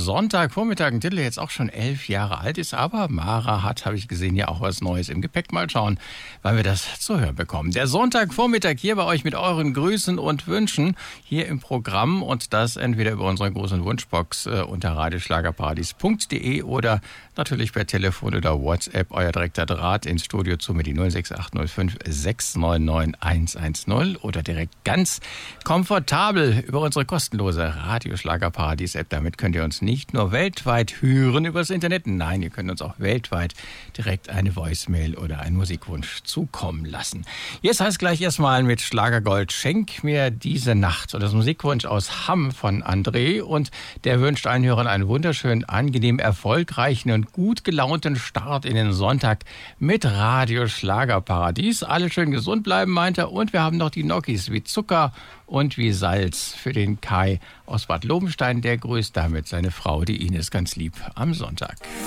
Sonntagvormittag ein Titel, der jetzt auch schon 11 Jahre alt ist, aber Mara hat, habe ich gesehen, ja auch was Neues im Gepäck. Mal schauen, wann wir das zu hören bekommen. Der Sonntagvormittag hier bei euch mit euren Grüßen und Wünschen hier im Programm und das entweder über unsere großen Wunschbox unter radioschlagerparadies.de oder natürlich per Telefon oder WhatsApp, euer direkter Draht ins Studio zu mit die 06805 699 110 oder direkt ganz komfortabel über unsere kostenlose Radioschlagerparadies-App. Damit könnt ihr uns nicht nur weltweit hören übers Internet, nein, ihr könnt uns auch weltweit direkt eine Voicemail oder einen Musikwunsch zukommen lassen. Jetzt heißt gleich erstmal mit Schlagergold, schenk mir diese Nacht. Und das Musikwunsch aus Hamm von André und der wünscht allen Hörern einen wunderschönen, angenehm erfolgreichen und gut gelaunten Start in den Sonntag mit Radio Schlagerparadies. Alle schön gesund bleiben, meint er. Und wir haben noch die Nokis wie Zucker und wie Salz für den Kai aus Bad Lobenstein. Der grüßt damit seine Frau, die Ines, ganz lieb am Sonntag.